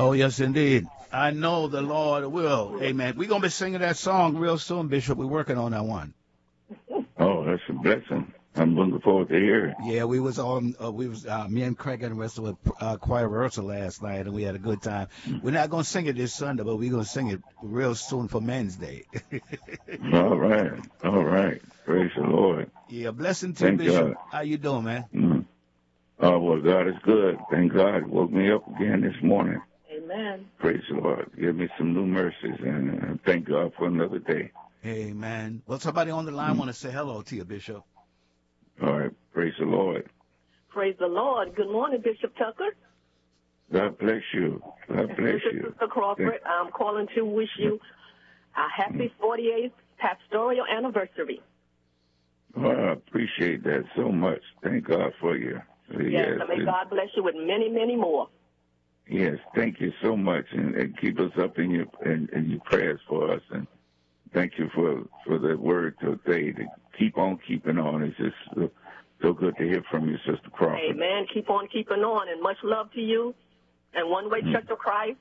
Oh, yes, indeed. I know the Lord will. Amen. We're going to be singing that song real soon, Bishop. We're working on that one. Oh, that's a blessing. I'm looking forward to hearing. Yeah, we was on. Me and Craig and the rest of the choir rehearsal last night, and we had a good time. We're not going to sing it this Sunday, but we're going to sing it real soon for Men's Day. All right. All right. Praise the Lord. Yeah, blessing to you, Thank Bishop. God. How you doing, man? Oh, well, God is good. Thank God. He woke me up again this morning. Amen. Praise the Lord. Give me some new mercies, and thank God for another day. Amen. Well, somebody on the line want to say hello to you, Bishop. All right. Praise the Lord. Praise the Lord. Good morning, Bishop Tucker. God bless you. God bless This is you. Sister Crawford. I'm calling to wish you a happy 48th pastoral anniversary. Well, I appreciate that so much. Thank God for you. Yes, and may God bless you with many, many more. Yes, thank you so much, and keep us up in your prayers for us, and thank you for the word today to keep on keeping on. It's just so good to hear from you, Sister Crawford. Amen. Keep on keeping on, and much love to you. And One Way Church of Christ.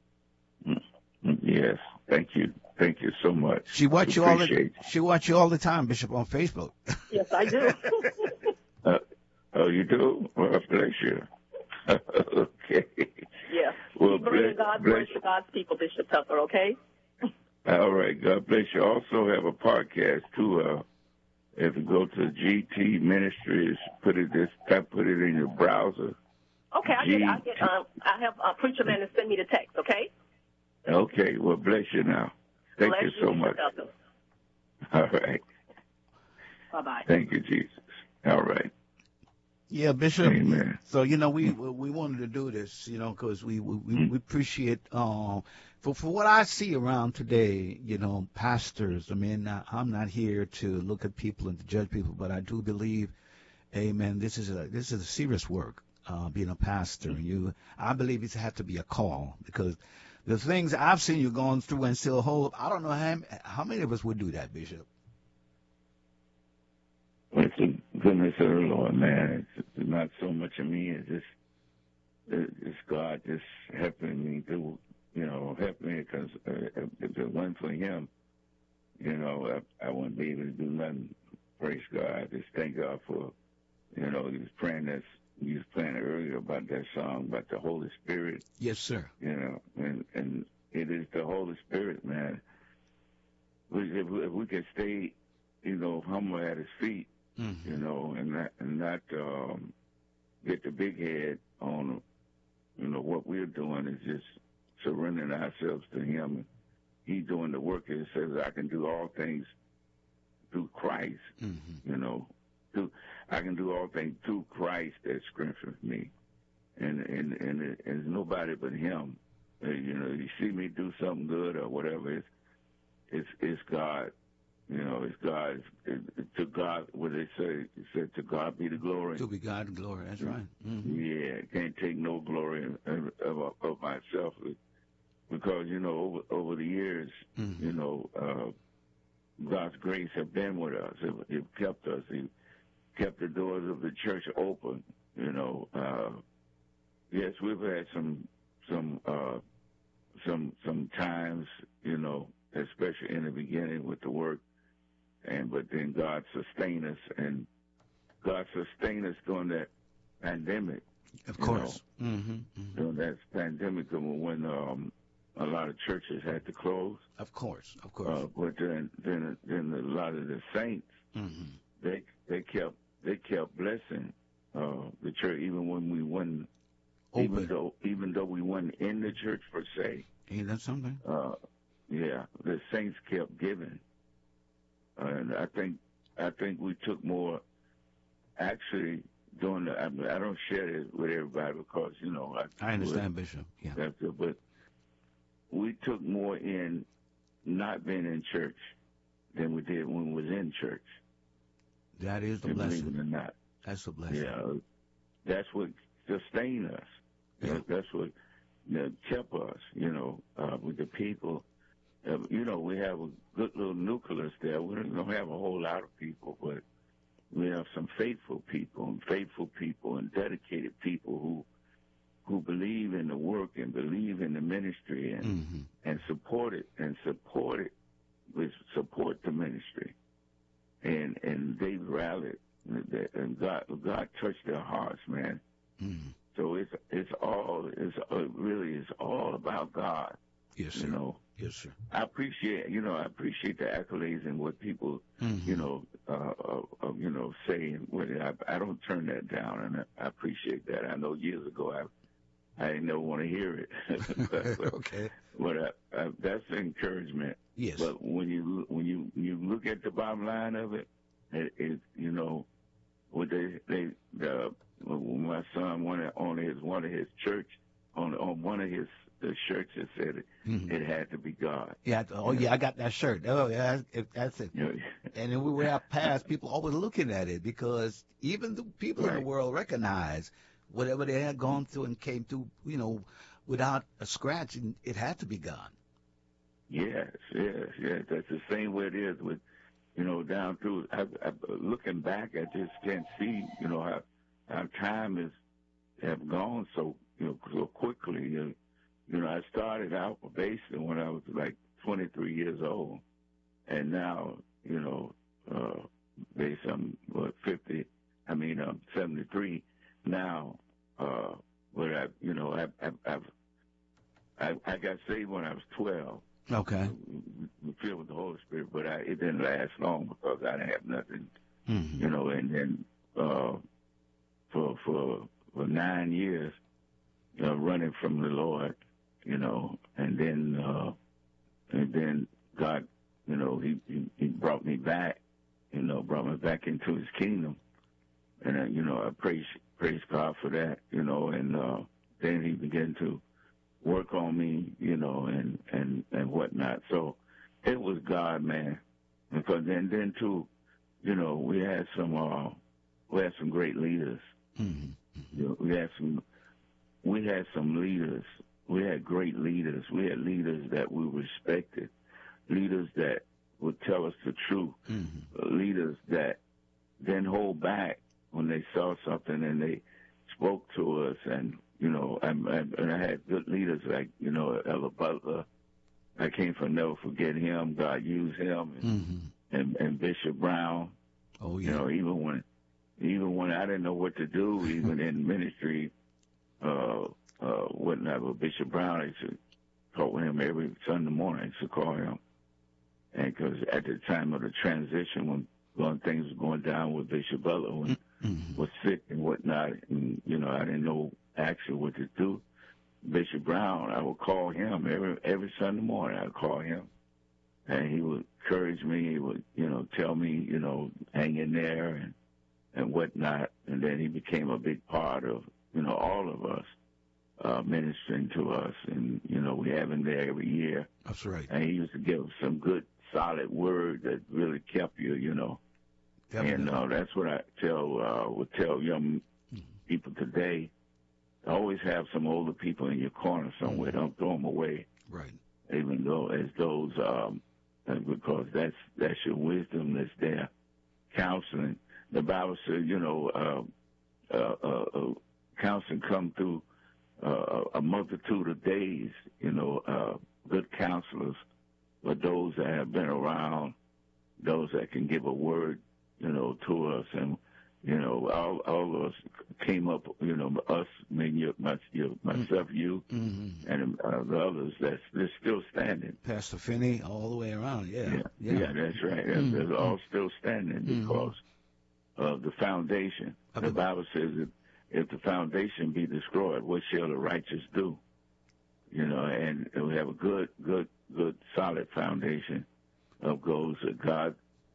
Yes, thank you so much. She watch you all the time, Bishop, on Facebook. Yes, I do. Oh, you do? Well, bless you. Okay. Yeah. Well, keep bringing God's word to God's people, Bishop Tucker. Okay. All right. God bless you. Also have a podcast too. If you go to GT Ministries, put it in your browser. Okay, I have a preacher man to send me the text. Okay. Okay. Well, bless you now. Thank you so much. All right. Bye bye. Thank you, Jesus. All right. Yeah, Bishop. Amen. So we wanted to do this, because we appreciate for what I see around today, pastors. I mean, I'm not here to look at people and to judge people, but I do believe, amen, this is a serious work, being a pastor. I believe it's had to be a call, because the things I've seen you going through and still hold. I don't know how many of us would do that, Bishop. It's the goodness of the Lord, man. It's not so much of me. It's God just helping me to, help me, because if it weren't for Him, I wouldn't be able to do nothing. Praise God. Just thank God for, you was playing earlier about that song about the Holy Spirit. Yes, sir. And it is the Holy Spirit, man. If we could stay, humble at His feet, and not get the big head on, what we're doing is just surrendering ourselves to Him. He's doing the work. It says, I can do all things through Christ, I can do all things through Christ that strengthens me. And it's nobody but Him. You see me do something good or whatever, it's God. It's God. To God, what they say, it said, to God be the glory. To be God the glory, that's right. Mm-hmm. Yeah, can't take no glory of myself, because, over the years, God's grace have been with us. It kept us. He kept the doors of the church open. Yes, we've had some times, especially in the beginning with the work. But then God sustained us, and God sustained us during that pandemic. Of course. During that pandemic when a lot of churches had to close. Of course. But then a lot of the saints, they kept blessing the church, even when we wasn't open. Even though we weren't in the church per se. Ain't that something? Yeah, the saints kept giving. And I think we took more, actually, doing I don't share it with everybody because, I understand, Bishop. Yeah. But we took more in not being in church than we did when we was in church. That is the blessing. Believe it or not. That's the blessing. Yeah. That's what sustained us. Yeah. That's what kept us, with the people. We have a good little nucleus there. We don't have a whole lot of people, but we have some faithful people and dedicated people who believe in the work and believe in the ministry and support it with support the ministry. And they rallied, and God touched their hearts, man. So it really is all about God. Yes, sir. You know. Yes, sir. I appreciate the accolades and what people, say. I don't turn that down, and I appreciate that. I know years ago I didn't never want to hear it. but, okay. But that's the encouragement. Yes. But when you look at the bottom line of it, what when my son wanted on one of his church on one of his the shirts that said it had to be God. Yeah. I got that shirt. Oh, yeah, that's it. And then we were out past, people always looking at it because even the people in the world recognize whatever they had gone through and came through, without a scratch, and it had to be God. Yes. That's the same way it is with, down through. Looking back, I just can't see, how time have gone so quickly. I started out basically when I was like 23 years old, and now, based on 73 now. But I got saved when I was 12. Okay. Filled with the Holy Spirit, but it didn't last long because I didn't have nothing, and then for 9 years running from the Lord, and then God, he brought me back, brought me back into His kingdom, and I praise God for that, and then He began to work on me, and whatnot. So it was God, man. Because then too, we had some great leaders. We had some leaders. We had great leaders. We had leaders that we respected, leaders that would tell us the truth, leaders that didn't hold back when they saw something and they spoke to us. And and I had good leaders like Ella Butler. I can't never forget him. God used him, and Bishop Brown. Oh yeah. Even when I didn't know what to do, even in ministry, whatnot. But Bishop Brown, I used to talk with him every Sunday morning. I used to call him, and because at the time of the transition, when things were going down with Bishop Butler, when was sick and whatnot, and I didn't know actually what to do. Bishop Brown, I would call him every Sunday morning. I'd call him, and he would encourage me. He would, tell me, hang in there and whatnot. And then he became a big part of, all of us ministering to us. And we have him there every year. That's right. And he used to give some good, solid word that really kept you, Definitely. And that's what I would tell young people today. Always have some older people in your corner somewhere. Don't throw them away. Right. Even though as those, because that's your wisdom that's there. Counseling. The Bible says, counseling come through a multitude of days. Good counselors, but those that have been around, those that can give a word, to us. And all of us came up, us, myself, you, and the others they're still standing. Pastor Finney, all the way around, yeah. Yeah, that's right. They're all still standing because of the foundation. The Bible says that if the foundation be destroyed, what shall the righteous do? And we have a good, solid foundation of those that God,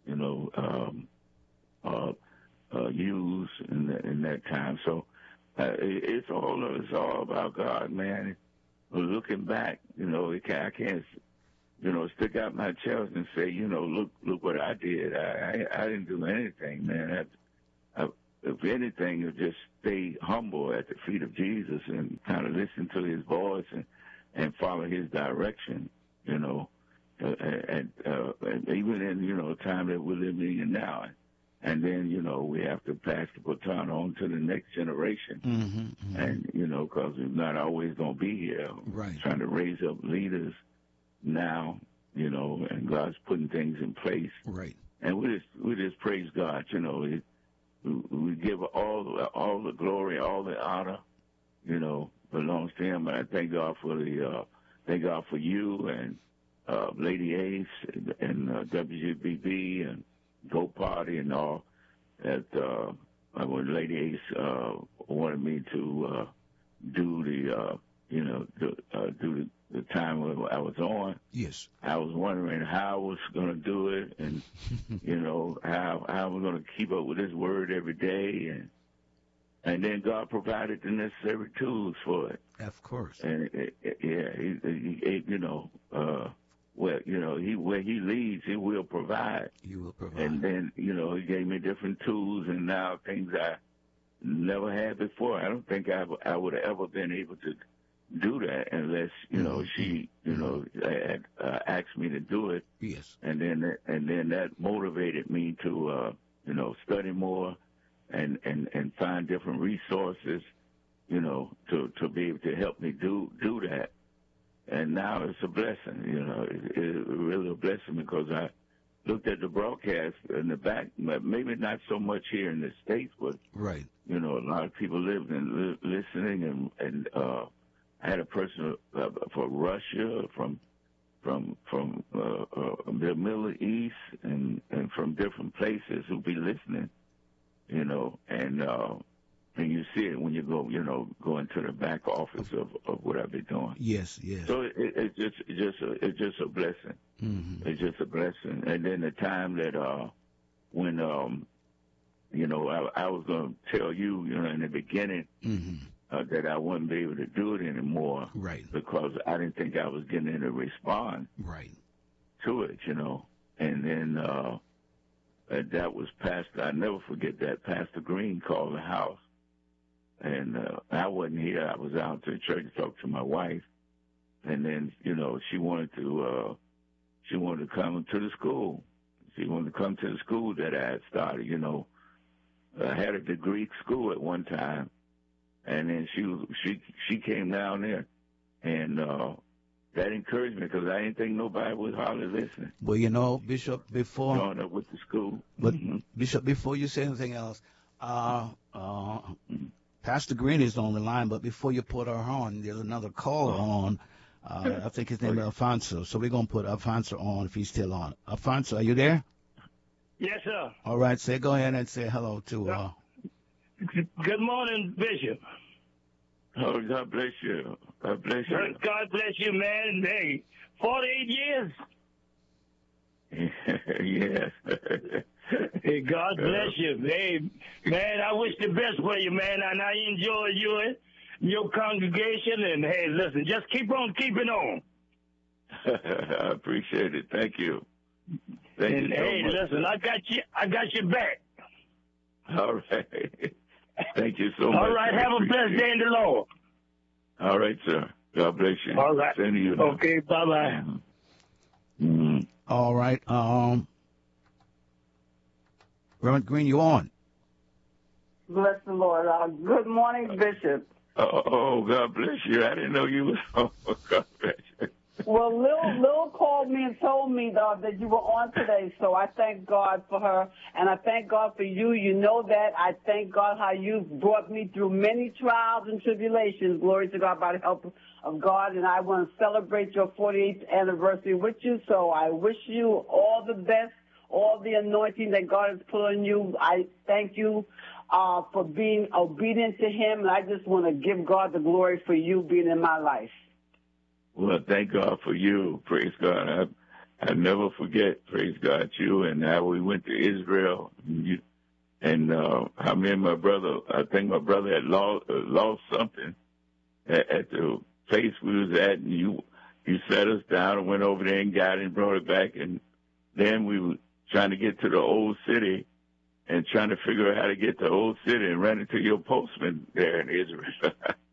use in that time. So it's all about God, man. Looking back, I can't, stick out my chest and say, look what I did. I didn't do anything, man. If anything, just stay humble at the feet of Jesus and kind of listen to His voice and follow His direction, and even in, time that we're living in now. And then, we have to pass the baton on to the next generation. And, because we're not always going to be here. Right. Trying to raise up leaders now, and God's putting things in place. Right. And we just praise God, we give all the glory, all the honor, belongs to Him. And I thank God for you and Lady Ace and WGBB and Go Party and all that. When Lady Ace wanted me to do the time when I was on. Yes. I was wondering how I was going to do it, and how I was going to keep up with His word every day, and then God provided the necessary tools for it. Of course. And where He leads, He will provide. He will provide. And then He gave me different tools, and now things I never had before. I don't think I would have ever been able to do that unless she had asked me to do it. Yes. And then that motivated me to study more and find different resources to be able to help me do that. And now it's a blessing. It's really a blessing because I looked at the broadcast in the back, maybe not so much here in the States, but right. A lot of people lived and listening, and I had a person for Russia, from the Middle East, and from different places who be listening, and you see it when you go into the back office of what I be doing. Yes, yes. So it's just a blessing. Mm-hmm. It's just a blessing. And then the time that when I was going to tell you, in the beginning. Mm-hmm. That I wouldn't be able to do it anymore. Right. Because I didn't think I was getting any response. Right. To it, And then that was I never forget that. Pastor Green called the house. And I wasn't here. I was out to the church to talk to my wife. And then, she wanted to come to the school. She wanted to come to the school that I had started, I had a Greek school at one time. And then she came down there, and that encouraged me because I didn't think nobody was hardly listening. Well, Bishop, before going up with the school. But Bishop, before you say anything else, Pastor Green is on the line. But before you put her on, there's another caller on. I think his name is Alfonso. So we're gonna put Alfonso on if he's still on. Alfonso, are you there? Yes, sir. All right. Go ahead and say hello to. Good morning, Bishop. Oh, God bless you. God bless you. God bless you, man. Hey, 48 years. Yes. Hey, God bless you. Hey, man, I wish the best for you, man, and I enjoy you and your congregation. And, hey, listen, just keep on keeping on. I appreciate it. Thank you. Thank you so hey, much. Listen, I got your back. All right. Thank you so much. All right. Have a blessed day in the Lord. All right, sir. God bless you. All right. Send you now. Okay. Bye-bye. Mm-hmm. All right. Reverend Green, you on? Bless the Lord. Good morning, Bishop. Oh, God bless you. I didn't know you was on. God bless you. Well, Lil called me and told me that you were on today, so I thank God for her, and I thank God for you. You know that. I thank God how you've brought me through many trials and tribulations. Glory to God by the help of God, and I want to celebrate your 48th anniversary with you, so I wish you all the best, all the anointing that God has put on you. I thank you for being obedient to Him, and I just want to give God the glory for you being in my life. Well, thank God for you. Praise God. I never forget, praise God, you and how we went to Israel. And how me and my brother, I think my brother had lost something at the place we was at. And you sat us down and went over there and got it and brought it back. And then we were trying to get to the old city and trying to figure out how to get to the old city and ran into your postman there in Israel.